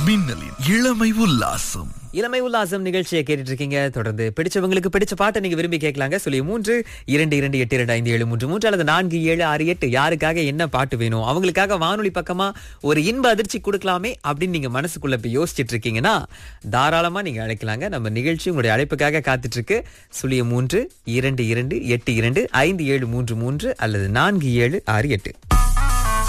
மின்னலின் இளமை உல்லாசம். இளமை உல்லாசம் நிகழ்ச்சியை கேட்டுட்டு இருக்கீங்க. தொடர்ந்து பிடிச்சவங்களுக்கு பிடிச்ச பாட்டை நீங்க விரும்பி கேட்கலாங்க. சொல்லி 322828253 அல்லது 4768 யாருக்காக என்ன பாட்டு வேணும், அவங்களுக்காக வானொலி பக்கமா ஒரு இன்ப அதிர்ச்சி கொடுக்கலாமே அப்படின்னு நீங்க மனசுக்குள்ள இப்ப யோசிச்சுட்டு இருக்கீங்கன்னா தாராளமா நீங்க அழைக்கலாங்க. நம்ம நிகழ்ச்சி உங்களுடைய அழைப்புக்காக காத்துட்டு இருக்கு. சொல்லி 32282825733 அல்லது 4768.